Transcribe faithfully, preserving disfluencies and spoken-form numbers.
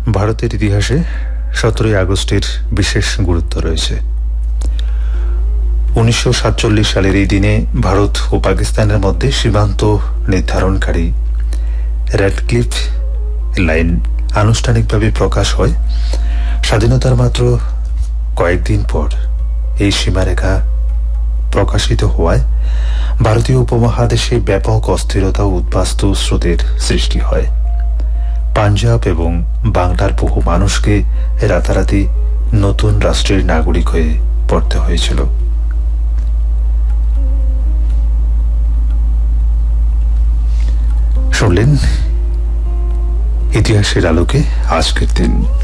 ভারতের ইতিহাসে সতেরোই আগস্টের বিশেষ গুরুত্ব রয়েছে। উনিশশো সাতচল্লিশ সালের এই দিনে ভারত ও পাকিস্তানের মধ্যে সীমান্ত নির্ধারণকারী র্যাডক্লিফ লাইন আনুষ্ঠানিকভাবে প্রকাশ হয়। স্বাধীনতার মাত্র কয়েকদিন পর এই সীমারেখা প্রকাশিত হওয়ায় ভারতীয় উপমহাদেশে ব্যাপক অস্থিরতা ও উদ্বাস্তু স্রোতের সৃষ্টি হয়। পাঞ্জাব এবং বাংলার বহু মানুষকে রাতারাতি নতুন রাষ্ট্রের নাগরিক হয়ে পড়তে হয়েছিল। শুনলেন ইতিহাসের আলোকে আজকের দিন।